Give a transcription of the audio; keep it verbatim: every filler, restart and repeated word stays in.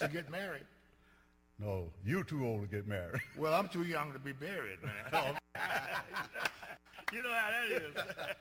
to get married. No, you're too old to get married. Well, I'm too young to be buried, man. You know how that is.